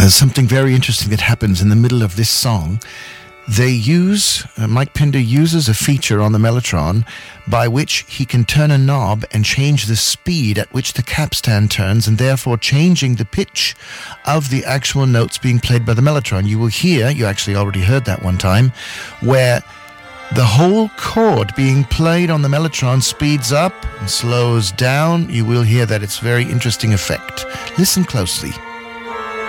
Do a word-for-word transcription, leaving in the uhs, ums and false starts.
There's something very interesting that happens in the middle of this song. They use, uh, Mike Pinder uses a feature on the Mellotron by which he can turn a knob and change the speed at which the capstan turns, and therefore changing the pitch of the actual notes being played by the Mellotron. You will hear, you actually already heard that one time, where the whole chord being played on the Mellotron speeds up and slows down. You will hear that. It's a very interesting effect. Listen closely.